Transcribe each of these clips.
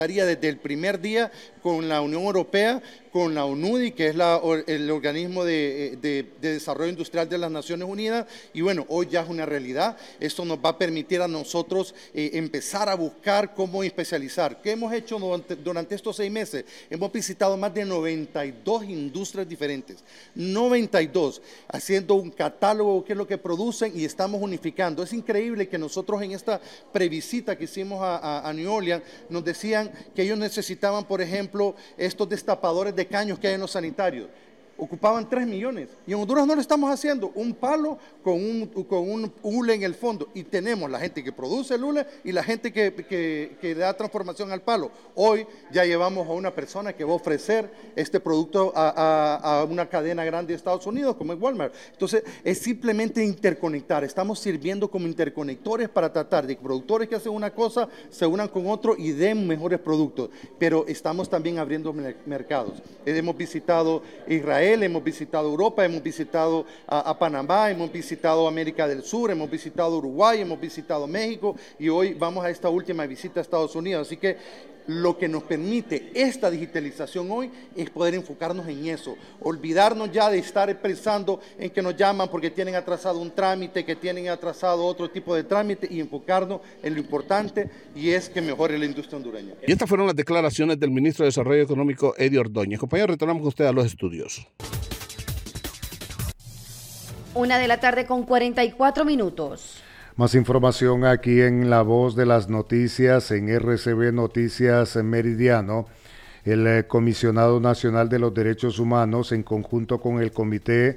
Desde el primer día con la Unión Europea, con la UNUDI, que es el organismo de desarrollo industrial de las Naciones Unidas, y bueno, hoy ya es una realidad. Esto nos va a permitir a nosotros empezar a buscar cómo especializar. ¿Qué hemos hecho durante estos 6 meses? Hemos visitado más de 92 industrias diferentes, 92, haciendo un catálogo de qué es lo que producen y estamos unificando. Es increíble que nosotros en esta previsita que hicimos a New Orleans nos decían que ellos necesitaban, por ejemplo, estos destapadores de caños que hay en los sanitarios. Ocupaban 3 millones y en Honduras no lo estamos haciendo, un palo con un hule en el fondo, y tenemos la gente que produce el hule y la gente que da transformación al palo. Hoy ya llevamos a una persona que va a ofrecer este producto a una cadena grande de Estados Unidos como es Walmart. Entonces es simplemente interconectar, estamos sirviendo como interconectores para tratar de que productores que hacen una cosa se unan con otro y den mejores productos, pero estamos también abriendo mercados. Hemos visitado Israel, hemos visitado Europa, hemos visitado a Panamá, hemos visitado América del Sur, hemos visitado Uruguay, hemos visitado México y hoy vamos a esta última visita a Estados Unidos. Así que lo que nos permite esta digitalización hoy es poder enfocarnos en eso, olvidarnos ya de estar pensando en que nos llaman porque tienen atrasado un trámite, que tienen atrasado otro tipo de trámite, y enfocarnos en lo importante, y es que mejore la industria hondureña. Y estas fueron las declaraciones del ministro de Desarrollo Económico, Eddie Ordóñez. Compañeros, retornamos con usted a los estudios. 1:44 p.m. Más información aquí en La Voz de las Noticias, en RCB Noticias Meridiano. El Comisionado Nacional de los Derechos Humanos, en conjunto con el Comité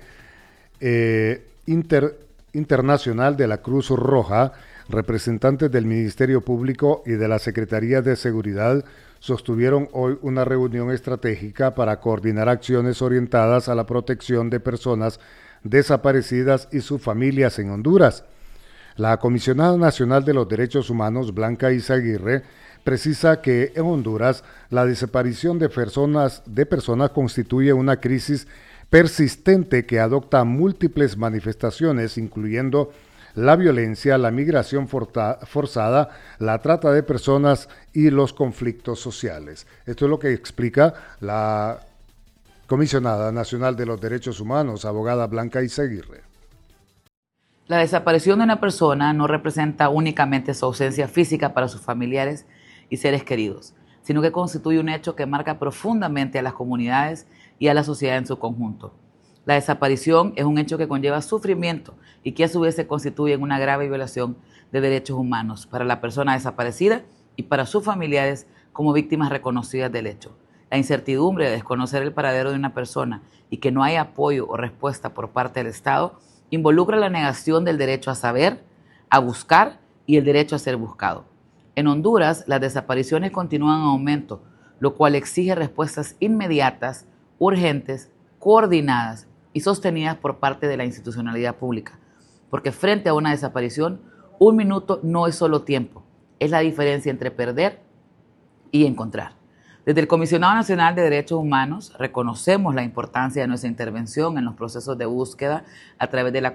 Internacional de la Cruz Roja, representantes del Ministerio Público y de la Secretaría de Seguridad, sostuvieron hoy una reunión estratégica para coordinar acciones orientadas a la protección de personas desaparecidas y sus familias en Honduras. La Comisionada Nacional de los Derechos Humanos, Blanca Izaguirre, precisa que en Honduras la desaparición de personas constituye una crisis persistente que adopta múltiples manifestaciones, incluyendo la violencia, la migración forzada, la trata de personas y los conflictos sociales. Esto es lo que explica la Comisionada Nacional de los Derechos Humanos, abogada Blanca Izaguirre. La desaparición de una persona no representa únicamente su ausencia física para sus familiares y seres queridos, sino que constituye un hecho que marca profundamente a las comunidades y a la sociedad en su conjunto. La desaparición es un hecho que conlleva sufrimiento y que a su vez se constituye en una grave violación de derechos humanos para la persona desaparecida y para sus familiares como víctimas reconocidas del hecho. La incertidumbre de desconocer el paradero de una persona y que no hay apoyo o respuesta por parte del Estado involucra la negación del derecho a saber, a buscar y el derecho a ser buscado. En Honduras, las desapariciones continúan en aumento, lo cual exige respuestas inmediatas, urgentes, coordinadas y sostenidas por parte de la institucionalidad pública. Porque frente a una desaparición, 1 minuto no es solo tiempo, es la diferencia entre perder y encontrar. Desde el Comisionado Nacional de Derechos Humanos reconocemos la importancia de nuestra intervención en los procesos de búsqueda a través de la